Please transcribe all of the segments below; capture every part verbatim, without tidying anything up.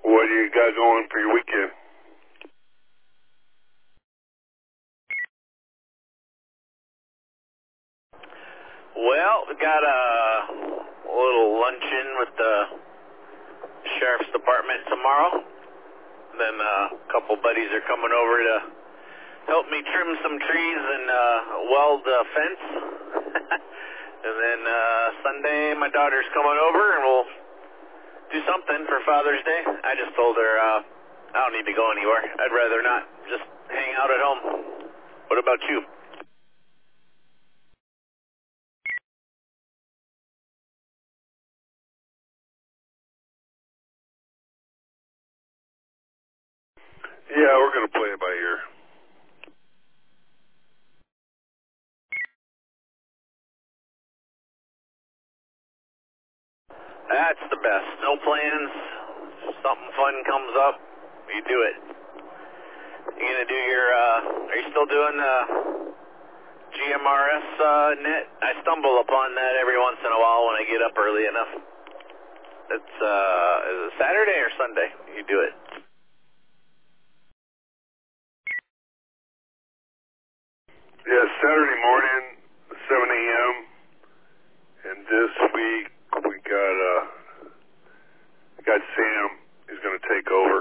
What do you got going for your weekend? Well, we got a little luncheon with the sheriff's department tomorrow. Then uh, a couple buddies are coming over to help me trim some trees and uh, weld a fence. And then uh, Sunday, my daughter's coming over, and we'll do something for Father's Day. I just told her uh, I don't need to go anywhere. I'd rather not. Just hang out at home. What about you? Yeah, we're going to play it by ear. That's the best. No plans. Something fun comes up, you do it. You gonna do your, uh, are you still doing the G M R S uh, net? I stumble upon that every once in a while when I get up early enough. It's, uh, is it Saturday or Sunday you do it? Yeah, Saturday morning, seven a.m. And this week we got uh, we got Sam. He's going to take over.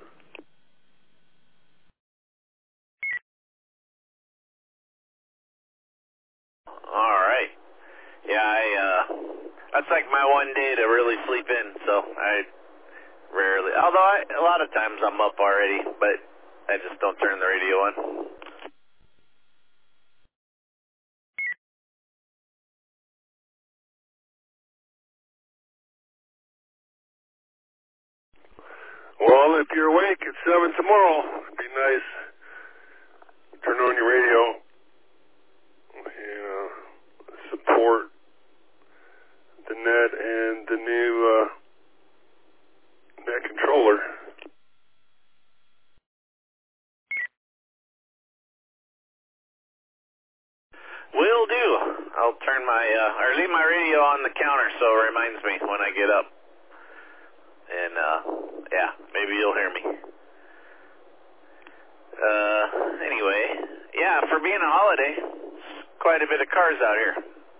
All right. Yeah, I, uh, that's like my one day to really sleep in, so I rarely, although I, a lot of times I'm up already, but I just don't turn the radio on. Well, if you're awake at seven tomorrow, it'd be nice. Turn on your radio. You know, support the net and the new uh, net controller. Will do. I'll turn my, uh, or leave my radio on the counter so it reminds me when I get up. And, uh, yeah, maybe you'll hear me. Uh, anyway, yeah, for being a holiday, quite a bit of cars out here.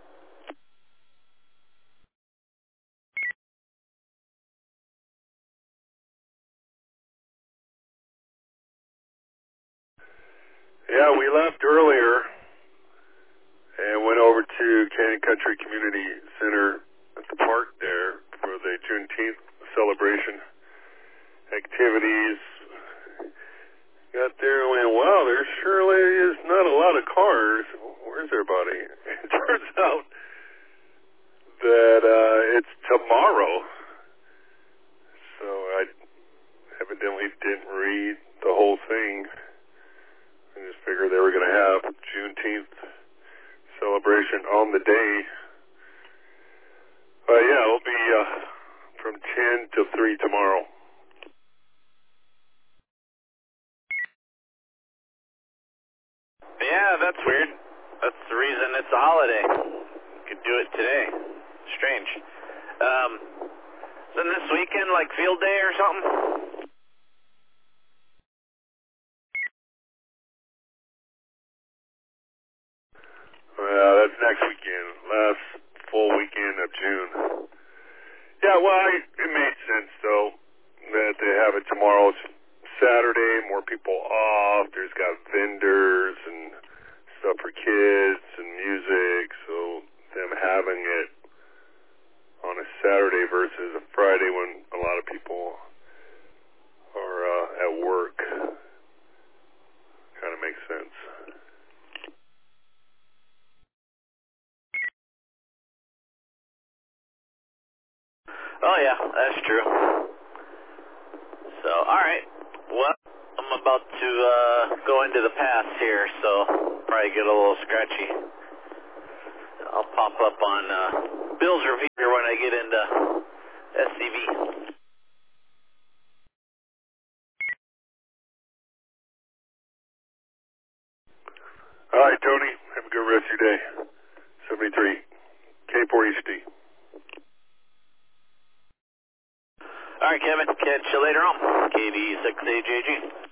Yeah, we left earlier and went over to Canyon Country Community Center at the park there for the Juneteenth celebration activities. Got there and went, wow, there surely is not a lot of cars. Where's everybody? It turns out that uh, it's tomorrow. So I evidently didn't read the whole thing. I just figured they were going to have Juneteenth celebration on the day. But yeah, it'll be uh, from ten to three tomorrow. Yeah, that's weird. That's the reason it's a holiday. You could do it today. Strange. Um, isn't this weekend like field day or something? Well, that's next weekend, last full weekend of June. Yeah, well, I, it made sense, though, that they have it tomorrow. It's Saturday, more people off. There's got vendors and stuff for kids and music, so them having it on a Saturday versus a Friday when a lot of people are uh, at work kind of makes sense. Oh, yeah, that's true. So, all right. Well, I'm about to uh, go into the pass here, so probably get a little scratchy. I'll pop up on uh, Bill's review when I get into S C V. All right, Tony. Have a good rest of your day. seventy-three K four H D. All right, Kevin. Catch you later on. K V six A J G.